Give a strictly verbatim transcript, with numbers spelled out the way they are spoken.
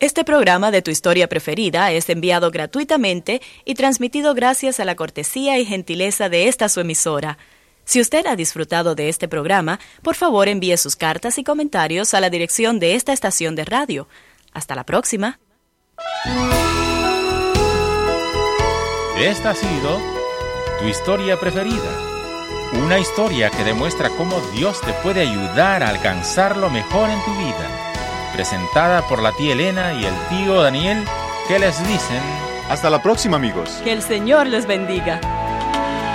Este programa de Tu Historia Preferida es enviado gratuitamente y transmitido gracias a la cortesía y gentileza de esta su emisora. Si usted ha disfrutado de este programa, por favor envíe sus cartas y comentarios a la dirección de esta estación de radio. Hasta la próxima. Esta ha sido Tu Historia Preferida. Una historia que demuestra cómo Dios te puede ayudar a alcanzar lo mejor en tu vida. Presentada por la tía Elena y el tío Daniel, que les dicen... Hasta la próxima, amigos. Que el Señor les bendiga.